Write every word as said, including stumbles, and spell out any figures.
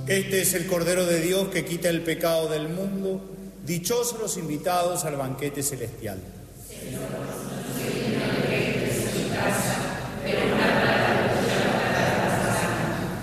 Este es el Cordero de Dios que quita el pecado del mundo. Dichosos los invitados al banquete celestial. Señor, no soy digno de que entres en mi casa,